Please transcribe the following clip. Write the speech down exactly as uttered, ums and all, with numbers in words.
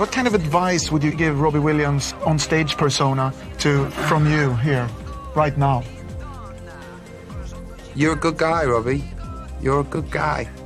What kind of advice would you give Robbie Williams on stage persona to from you here, right now? You're a good guy, Robbie. You're a good guy.